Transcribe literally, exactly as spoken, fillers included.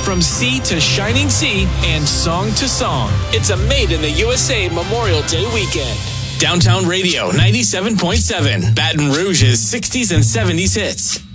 From sea to shining sea and song to song, it's a Made in the U S A Memorial Day weekend. Downtown Radio ninety-seven point seven, Baton Rouge's sixties and seventies hits.